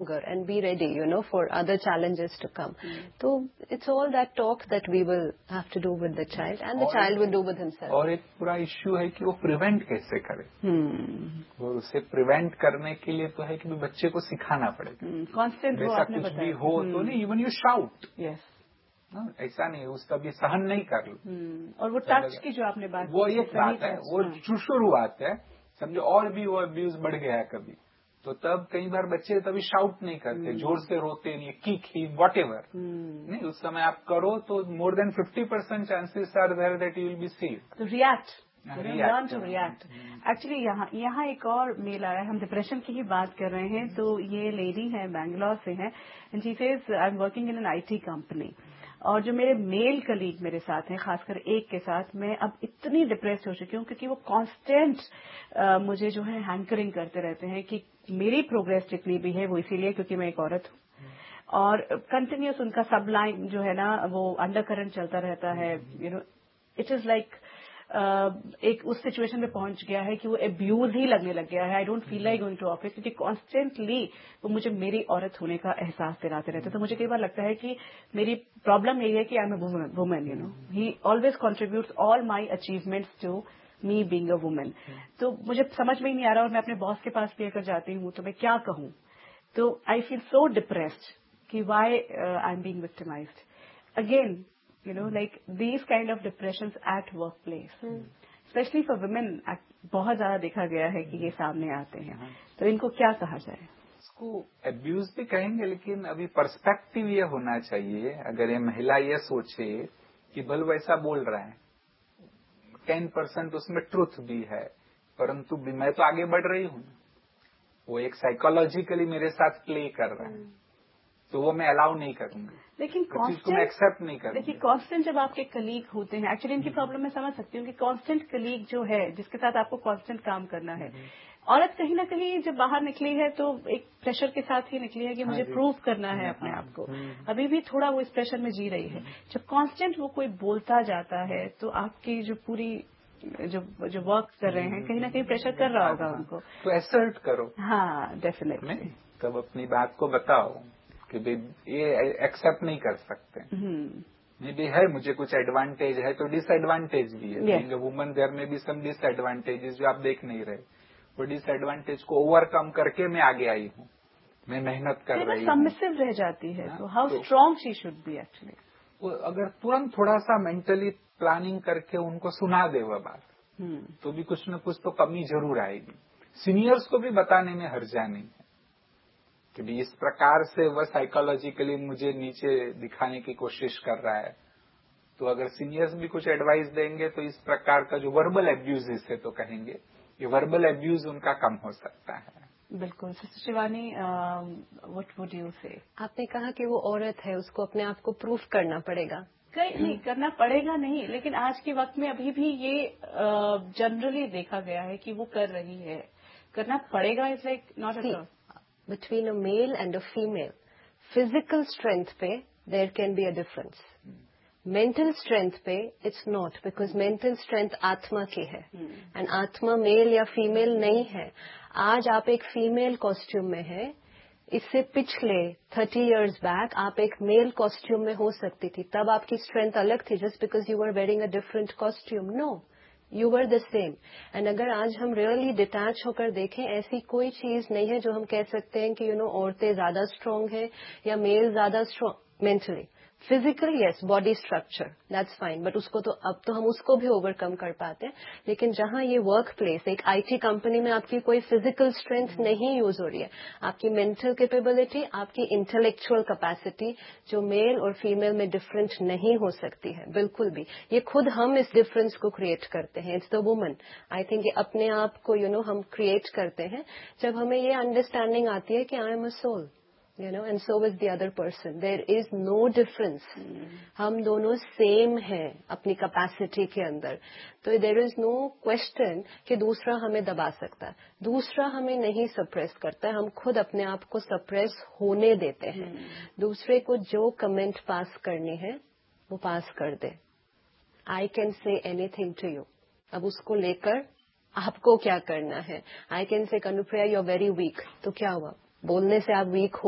and be ready, for other challenges to come. So it's all that talk that we will have to do with the child, and the child will do with himself. और एक पूरा issue है कि वो prevent कैसे करे। और उसे प्रिवेंट करने के लिए तो है कि बच्चे को सिखाना पड़ेगा। कांस्टेंट वो आपने बताया। कुछ भी हो तो नहीं, इवन यू शाउट। यस। ऐसा नहीं, उसका भी सहन नहीं कर लो। और वो टच की जो आपने बात, वो एक बात है, वो शुरुआत है, समझो। और भी वो अब्यूज बढ़ गया कभी, तो तब कई बार बच्चे तभी शाउट नहीं करते, जोर से रोते नहीं, किक ही वॉट एवर नहीं, उस समय आप करो तो more than 50% chances are there that you will be save. तो react, learn to react. Actually यहाँ एक और मेल आया, हम डिप्रेशन की ही बात कर रहे हैं। तो ये लेडी है, बैंगलोर से है, and she says I am working in an IT company, और जो मेरे मेल कलीग मेरे साथ हैं, खासकर एक के साथ, मैं अब इतनी डिप्रेस हो चुकी हूँ क्योंकि वो कांस्टेंट मुझे जो है हैंकरिंग करते रहते हैं कि मेरी प्रोग्रेस जितनी भी है वो इसीलिए क्योंकि मैं एक औरत हूँ, और कंटिन्यूस उनका सब लाइन जो है ना वो अंडर करंट चलता रहता है। इट इज लाइक एक उस सिचुएशन में पहुंच गया है कि वो अब्यूज ही लगने लग गया है। I don't feel like going to office, क्योंकि कॉन्स्टेंटली वो मुझे मेरी औरत होने का एहसास दिलाते रहते। तो मुझे कई बार लगता है कि मेरी प्रॉब्लम यही है कि I M a woman, he always contributes all my achievements to me being a woman. तो मुझे समझ में ही नहीं आ रहा, और मैं अपने बॉस के पास भी अगर जाती हूँ तो मैं क्या कहूँ। तो आई फील सो डिप्रेस्ड कि Y I am being victimised again, like these kind of depressions at workplace, especially for women, बहुत ज्यादा देखा गया है कि ये सामने आते हैं। तो इनको क्या कहा जाए? इसको अब्यूज भी कहेंगे, लेकिन अभी पर्सपेक्टिव ये होना चाहिए। अगर ये महिला ये सोचे कि बल वैसा बोल रहा है, 10% उसमें ट्रुथ भी है, परंतु मैं तो आगे बढ़ रही हूँ, वो एक साइकोलॉजिकली मेरे साथ प्ले कर रहा है, तो वो मैं अलाउ नहीं करूंगी। लेकिन कांस्टेंट एक्सेप्ट नहीं करूंगी। देखिए, कांस्टेंट जब आपके कलीग होते हैं, एक्चुअली इनकी प्रॉब्लम मैं समझ सकती हूँ कि कांस्टेंट कलीग जो है, जिसके साथ आपको कांस्टेंट काम करना है, औरत कहीं ना कहीं जब बाहर निकली है तो एक प्रेशर के साथ ही निकली है कि मुझे प्रूव करना है अपने आप को। अभी भी थोड़ा वो इस प्रेशर में जी रही है। जब कांस्टेंट वो कोई बोलता जाता है तो आपकी जो पूरी जो वर्क कर रहे हैं, कहीं ना कहीं प्रेशर कर रहा होगा उनको। तो एसर्ट करो। हाँ, डेफिनेटली। तब अपनी बात को बताओ कि ये एक्सेप्ट नहीं कर सकते। मे भी है, मुझे कुछ एडवांटेज है तो डिसएडवांटेज भी है। बीइंग अ वुमन देयर में भी सम डिसएडवांटेजेस जो आप देख नहीं रहे। वो डिसएडवांटेज को ओवरकम करके मैं आगे आई हूँ, मैं मेहनत कर रही हूँ। सबमिसिव रह जाती है, तो how strong she should be actually. वो अगर तुरंत थोड़ा सा मेंटली प्लानिंग करके उनको सुना दे वह बात, तो भी कुछ न कुछ तो कमी जरूर आएगी। सीनियर्स को भी बताने में हर्जा नहीं है कि भी इस प्रकार से वह साइकोलॉजिकली मुझे नीचे दिखाने की कोशिश कर रहा है। तो अगर सीनियर्स भी कुछ एडवाइस देंगे तो इस प्रकार का जो वर्बल एब्यूज है तो कहेंगे, ये वर्बल एब्यूज उनका कम हो सकता है। बिल्कुल। Sister Shivani, what would you से? आपने कहा कि वो औरत है, उसको अपने आप को प्रूफ करना पड़ेगा। नहीं करना पड़ेगा नहीं, लेकिन आज के वक्त में अभी भी ये जनरली देखा गया है कि वो कर रही है। करना पड़ेगा is like not at all. Between a male and a female, physical strength पे there can be a difference. Mental strength पे it's not, because mental strength आत्मा की है, and आत्मा मेल या फीमेल नहीं है। आज आप एक फीमेल कॉस्ट्यूम में है, इससे पिछले 30 years बैक आप एक मेल कॉस्ट्यूम में हो सकती थी, तब आपकी स्ट्रेंथ अलग थी, just because you are wearing a different costume. No, you were the same. And अगर आज हम रियली डिटैच होकर देखें, ऐसी कोई चीज नहीं है जो हम कह सकते हैं कि औरतें ज्यादा स्ट्रांग है या मेल ज्यादा strong mentally. Physical yes, body structure that's fine, but उसको तो अब तो हम उसको भी ओवरकम कर पाते हैं। लेकिन जहां ये वर्क प्लेस, एक IT कंपनी में आपकी कोई फिजिकल स्ट्रेंथ नहीं यूज हो रही है, आपकी मेंटल कैपेबिलिटी, आपकी इंटेलेक्चुअल कैपेसिटी जो मेल और फीमेल में डिफरेंट नहीं हो सकती है बिल्कुल भी। ये खुद हम इस डिफरेंस को क्रिएट करते हैं। It's the woman. I think ये अपने आप को हम क्रिएट करते हैं जब हमें ये अंडरस्टैंडिंग आती है कि I am a soul, and so is the other person. There is no difference. हम दोनों सेम हैं अपनी कैपेसिटी के अंदर। तो there is no question कि दूसरा हमें दबा सकता है, दूसरा हमें नहीं सप्रेस करता है, हम खुद अपने आप को सप्रेस होने देते हैं। दूसरे को जो कमेंट पास करने हैं वो पास कर दे। I can say anything to you. अब उसको लेकर आपको क्या करना है? I can say, Kanupriya, you're very weak. तो क्या हुआ? बोलने से आप वीक हो